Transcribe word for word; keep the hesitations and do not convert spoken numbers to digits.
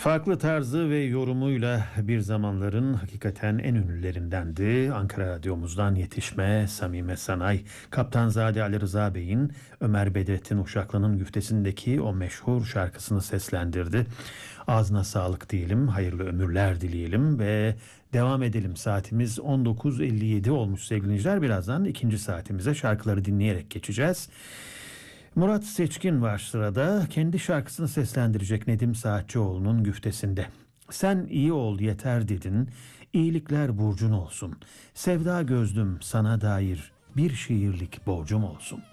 Farklı tarzı ve yorumuyla bir zamanların hakikaten en ünlülerindendi. Ankara Radyomuzdan yetişme Samime Sanay, Kaptanzade Ali Rıza Bey'in Ömer Bedrettin Uşaklı'nın güftesindeki o meşhur şarkısını seslendirdi. Ağzına sağlık diyelim, hayırlı ömürler dileyelim ve devam edelim. Saatimiz on dokuz elli yedi olmuş sevgili dinleyiciler. Birazdan ikinci saatimize şarkıları dinleyerek geçeceğiz. Murat Seçkin var sırada. Kendi şarkısını seslendirecek Nedim Saatçıoğlu'nun güftesinde. Sen iyi ol yeter dedin, iyilikler burcun olsun. Sevda gözlüm sana dair bir şiirlik borcum olsun.